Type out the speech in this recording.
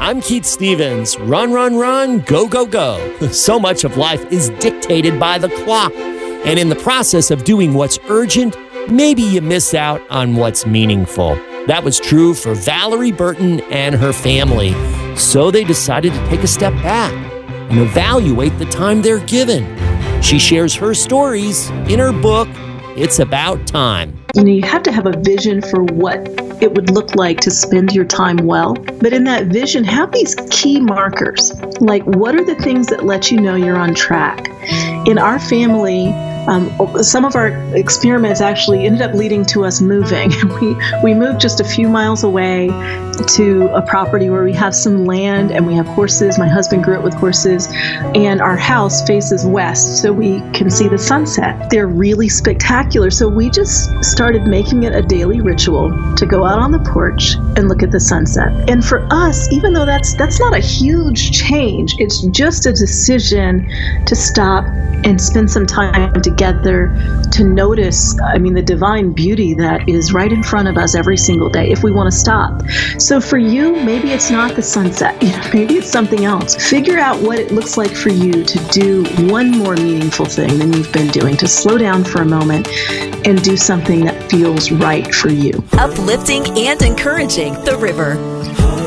I'm Keith Stevens. Run, run, run, go, go, go. So much of life is dictated by the clock. And in the process of doing what's urgent, maybe you miss out on what's meaningful. That was true for Valerie Burton and her family. So they decided to take a step back and evaluate the time they're given. She shares her stories in her book, It's About Time. You have to have a vision for what it would look like to spend your time well. But in that vision, have these key markers. Like, what are the things that let you know you're on track? In our family, some of our experiments actually ended up leading to us moving. We moved just a few miles away to a property where we have some land and we have horses. My husband grew up with horses, and our house faces west so we can see the sunset. They're really spectacular. So we just started making it a daily ritual to go out on the porch and look at the sunset. And for us, even though that's not a huge change, it's just a decision to stop and spend some time together to notice, the divine beauty that is right in front of us every single day if we want to stop. So for you, maybe it's not the sunset, maybe it's something else. Figure out what it looks like for you to do one more meaningful thing than you've been doing, to slow down for a moment and do something that feels right for you. Uplifting and encouraging The River.